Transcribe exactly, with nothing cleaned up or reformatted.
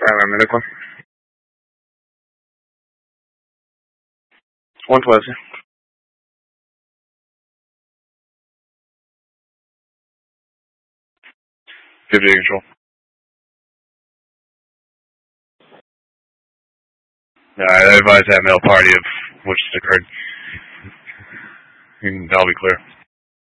medical. One Pleasant. Deputy Control. Yeah, I advise that male party of which has occurred. That'll be clear.